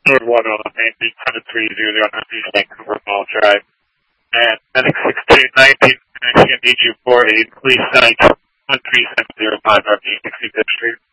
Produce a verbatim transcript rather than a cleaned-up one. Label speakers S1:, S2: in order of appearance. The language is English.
S1: Road one on the main beat one three zero zero Northeast Vancouver Mall Drive. And Medic six two nineteen, I can need you for a police site one three seven zero five R P sixty-fifth Street.